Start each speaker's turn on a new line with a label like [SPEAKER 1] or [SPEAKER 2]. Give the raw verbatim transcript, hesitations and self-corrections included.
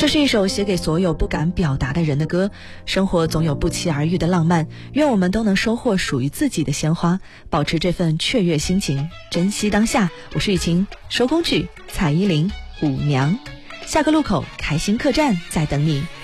[SPEAKER 1] 这是一首写给所有不敢表达的人的歌，生活总有不期而遇的浪漫，愿我们都能收获属于自己的鲜花，保持这份雀跃心情，珍惜当下。我是雨晴，收工曲蔡依林《舞娘》，下个路口开心客栈在等你。